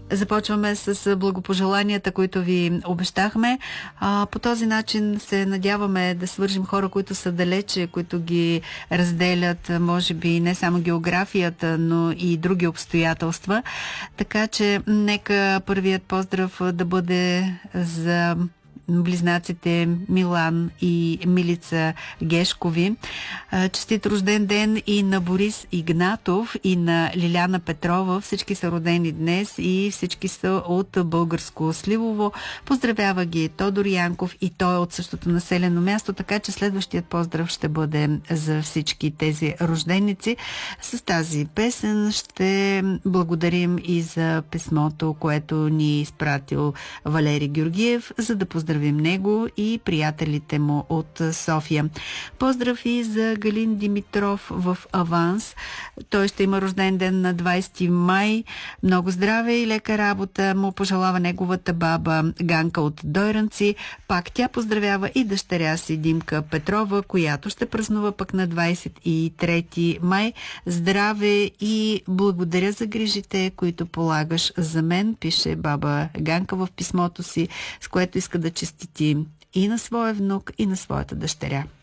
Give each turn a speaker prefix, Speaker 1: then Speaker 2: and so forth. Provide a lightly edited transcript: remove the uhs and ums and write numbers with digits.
Speaker 1: Започваме с благопожеланията, които ви обещахме. По този начин се надяваме да свържим хора, които са далече, които ги разделят, може би не само географията, но и други обстоятелства. Така че нека първият поздрав да бъде за близнаците Милан и Милица Гешкови. Честит рожден ден и на Борис Игнатов и на Лиляна Петрова. Всички са родени днес и всички са от Българско Сливово. Поздравява ги Тодор Янков и той е от същото населено място, така че следващият поздрав ще бъде за всички тези рожденици. С тази песен ще благодарим и за писмото, което ни изпратил Валери Георгиев, за да поздравим него и приятелите му от София. Поздрав и за Галин Димитров в аванс. Той ще има рожден ден на 20 май. Много здраве и лека работа му пожелава неговата баба Ганка от Дойранци. Пак тя поздравява и дъщеря си Димка Петрова, която ще празнува пък на 23 май. Здраве и благодаря за грижите, които полагаш за мен, пише баба Ганка в писмото си, с което иска да честити и на своя внук, и на своята дъщеря.